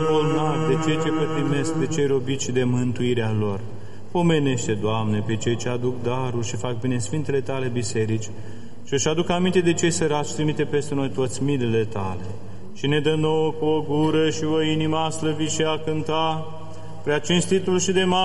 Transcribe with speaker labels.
Speaker 1: bolnavi, de cei ce pătimesc, de cei robiți și de mântuirea lor. Pomenește, Doamne, pe cei ce aduc daruri și fac bine Sfintele Tale biserici și își aduc aminte de cei săraci, trimite peste noi toți milele Tale. Și ne dă nouă cu o gură și o inimă a slăvi și a cânta, prea cinstitul și de mare